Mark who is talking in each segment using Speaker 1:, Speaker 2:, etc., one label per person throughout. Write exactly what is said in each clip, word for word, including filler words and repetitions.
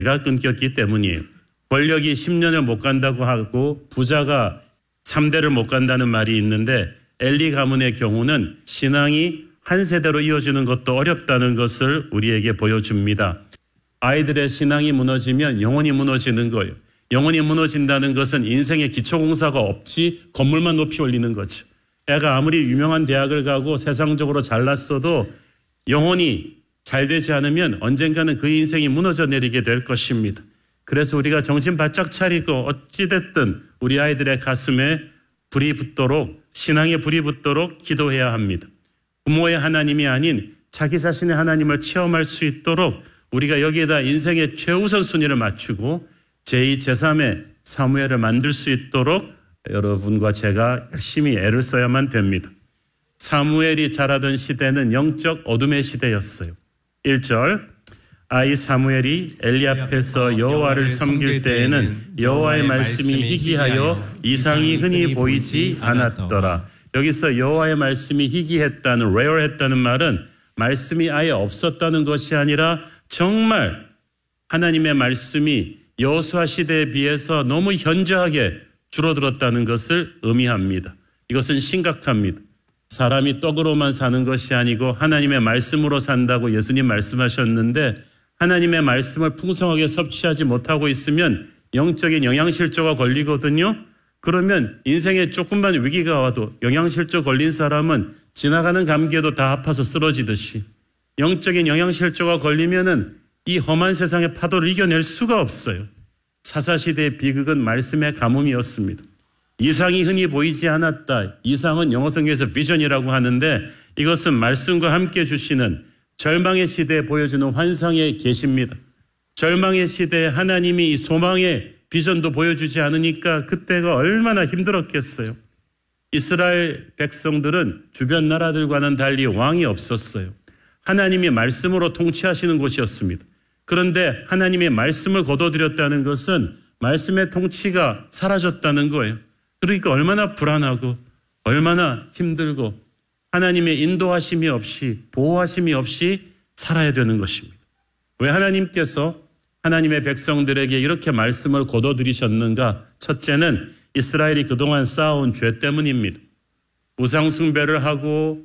Speaker 1: 끊겼기 때문이에요. 권력이 십 년을 못 간다고 하고 부자가 삼 대를 못 간다는 말이 있는데 엘리 가문의 경우는 신앙이 한 세대로 이어지는 것도 어렵다는 것을 우리에게 보여줍니다. 아이들의 신앙이 무너지면 영혼이 무너지는 거예요. 영혼이 무너진다는 것은 인생의 기초공사가 없이 건물만 높이 올리는 거죠. 애가 아무리 유명한 대학을 가고 세상적으로 잘났어도 영혼이 잘 되지 않으면 언젠가는 그 인생이 무너져 내리게 될 것입니다. 그래서 우리가 정신 바짝 차리고 어찌됐든 우리 아이들의 가슴에 불이 붙도록, 신앙에 불이 붙도록 기도해야 합니다. 부모의 하나님이 아닌 자기 자신의 하나님을 체험할 수 있도록 우리가 여기에다 인생의 최우선 순위를 맞추고 제이, 제삼의 사무엘을 만들 수 있도록 여러분과 제가 열심히 애를 써야만 됩니다. 사무엘이 자라던 시대는 영적 어둠의 시대였어요. 일 절, 아이 사무엘이 엘리 앞에서 여호와를 섬길 때에는 여호와의 말씀이 희귀하여 이상이 흔히 보이지 않았더라. 여기서 여호와의 말씀이 희귀했다는, rare했다는 말은 말씀이 아예 없었다는 것이 아니라 정말 하나님의 말씀이 여호수아 시대에 비해서 너무 현저하게 줄어들었다는 것을 의미합니다. 이것은 심각합니다. 사람이 떡으로만 사는 것이 아니고 하나님의 말씀으로 산다고 예수님 말씀하셨는데 하나님의 말씀을 풍성하게 섭취하지 못하고 있으면 영적인 영양실조가 걸리거든요. 그러면 인생에 조금만 위기가 와도 영양실조 걸린 사람은 지나가는 감기에도 다 아파서 쓰러지듯이 영적인 영양실조가 걸리면은 이 험한 세상의 파도를 이겨낼 수가 없어요. 사사시대의 비극은 말씀의 가뭄이었습니다. 이상이 흔히 보이지 않았다. 이상은 영어 성경에서 비전이라고 하는데 이것은 말씀과 함께 주시는 절망의 시대에 보여주는 환상의 계시입니다. 절망의 시대에 하나님이 소망의 비전도 보여주지 않으니까 그때가 얼마나 힘들었겠어요. 이스라엘 백성들은 주변 나라들과는 달리 왕이 없었어요. 하나님이 말씀으로 통치하시는 곳이었습니다. 그런데 하나님의 말씀을 거둬들였다는 것은 말씀의 통치가 사라졌다는 거예요. 그러니까 얼마나 불안하고 얼마나 힘들고 하나님의 인도하심이 없이 보호하심이 없이 살아야 되는 것입니다. 왜 하나님께서 하나님의 백성들에게 이렇게 말씀을 거둬들이셨는가? 첫째는 이스라엘이 그동안 쌓아온 죄 때문입니다. 우상 숭배를 하고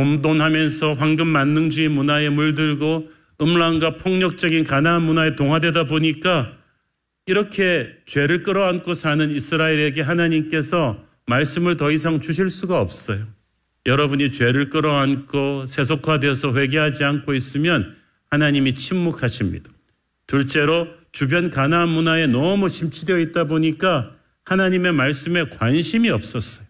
Speaker 1: 돈돈하면서 황금 만능주의 문화에 물들고 음란과 폭력적인 가나안 문화에 동화되다 보니까 이렇게 죄를 끌어안고 사는 이스라엘에게 하나님께서 말씀을 더 이상 주실 수가 없어요. 여러분이 죄를 끌어안고 세속화되어서 회개하지 않고 있으면 하나님이 침묵하십니다. 둘째로 주변 가나안 문화에 너무 심취되어 있다 보니까 하나님의 말씀에 관심이 없었어요.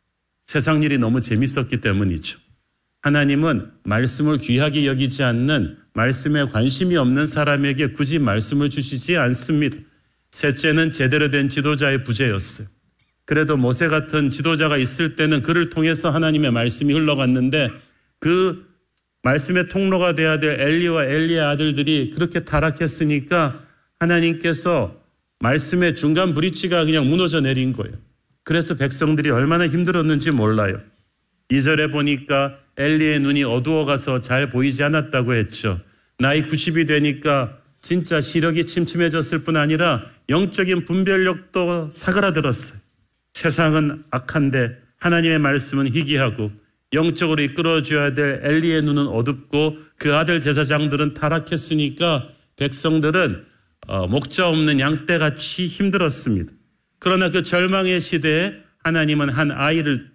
Speaker 1: 세상 일이 너무 재밌었기 때문이죠. 하나님은 말씀을 귀하게 여기지 않는 말씀에 관심이 없는 사람에게 굳이 말씀을 주시지 않습니다. 셋째는 제대로 된 지도자의 부재였어요. 그래도 모세 같은 지도자가 있을 때는 그를 통해서 하나님의 말씀이 흘러갔는데 그 말씀의 통로가 돼야 될 엘리와 엘리의 아들들이 그렇게 타락했으니까 하나님께서 말씀의 중간 브릿지가 그냥 무너져 내린 거예요. 그래서 백성들이 얼마나 힘들었는지 몰라요. 이 절에 보니까 엘리의 눈이 어두워가서 잘 보이지 않았다고 했죠. 나이 구십이 되니까 진짜 시력이 침침해졌을 뿐 아니라 영적인 분별력도 사그라들었어요. 세상은 악한데 하나님의 말씀은 희귀하고 영적으로 이끌어줘야 될 엘리의 눈은 어둡고 그 아들 제사장들은 타락했으니까 백성들은 목자 없는 양떼같이 힘들었습니다. 그러나 그 절망의 시대에 하나님은 한 아이를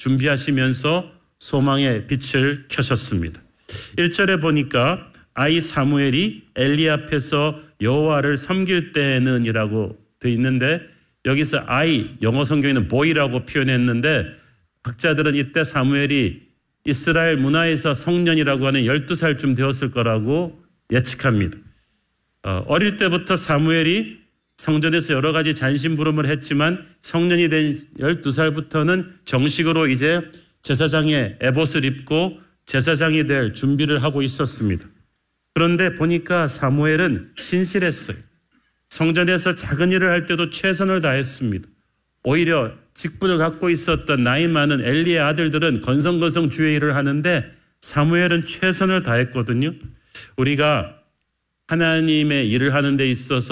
Speaker 1: 준비하시면서 소망의 빛을 켜셨습니다. 일 절에 보니까 아이 사무엘이 엘리 앞에서 여호와를 섬길 때는 이라고 되어 있는데 여기서 아이, 영어 성경에는 boy라고 표현했는데 학자들은 이때 사무엘이 이스라엘 문화에서 성년이라고 하는 열두 살쯤 되었을 거라고 예측합니다. 어릴 때부터 사무엘이 성전에서 여러 가지 잔심부름을 했지만 성년이 된 열두 살부터는 정식으로 이제 제사장의 에봇을 입고 제사장이 될 준비를 하고 있었습니다. 그런데 보니까 사무엘은 신실했어요. 성전에서 작은 일을 할 때도 최선을 다했습니다. 오히려 직분을 갖고 있었던 나이 많은 엘리의 아들들은 건성건성 주의 일을 하는데 사무엘은 최선을 다했거든요. 우리가 하나님의 일을 하는 데 있어서